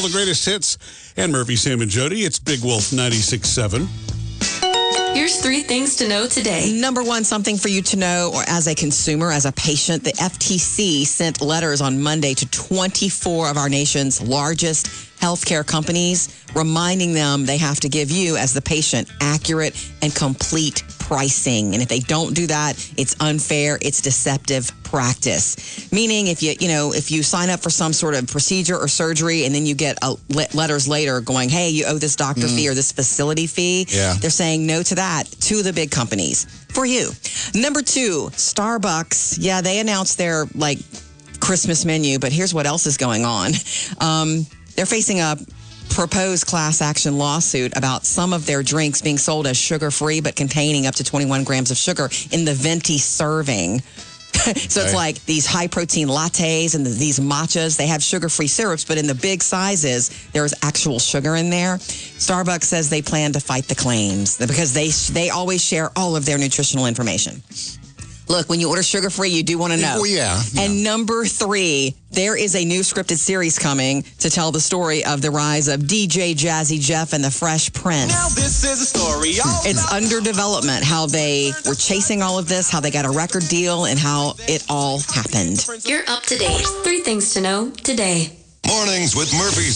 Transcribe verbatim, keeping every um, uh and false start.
all the greatest hits. And Murphy, Sam, and Jody. It's Big Wolf ninety-six point seven. Here's three things to know today. Number one, something for you to know, or as a consumer, as a patient, the F T C sent letters on Monday to twenty-four of our nation's largest healthcare companies, reminding them they have to give you, as the patient, accurate and complete pricing. And if they don't do that, it's unfair, it's deceptive practice. Meaning, if you, you know, if you sign up for some sort of procedure or surgery and then you get a, letters later going, hey, you owe this doctor mm. fee or this facility fee, yeah. they're saying no to that to the big companies for you. Number two, Starbucks. Yeah, they announced their like Christmas menu, but here's what else is going on. Um, they're facing a proposed class action lawsuit about some of their drinks being sold as sugar-free but containing up to twenty-one grams of sugar in the venti serving. So okay. It's like these high-protein lattes and the, these matchas. They have sugar-free syrups, but in the big sizes, there's actual sugar in there. Starbucks says they plan to fight the claims because they they always share all of their nutritional information. Look, when you order sugar-free, you do want to know. Well, yeah, yeah. And number three, there is a new scripted series coming to tell the story of the rise of D J Jazzy Jeff and the Fresh Prince. Now this is a story. All it's under development, how they were chasing all of this, how they got a record deal, and how it all happened. You're up to date. Three things to know today. Mornings with Murphy,